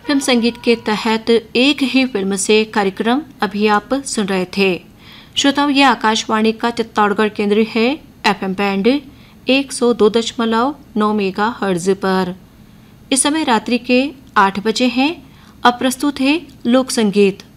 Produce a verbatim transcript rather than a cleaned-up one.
Film संगीत के तहत एक ही फिल्म से कार्यक्रम अभी आप सुन रहे थे। श्रोताओं, ये आकाशवाणी का चित्तौड़गढ़ केंद्र है, एफएम बैंड एक सौ दो दशमलव नौ मेगा हर्ट्ज पर। इस समय रात्रि के आठ बजे हैं। अब प्रस्तुत है लोक संगीत।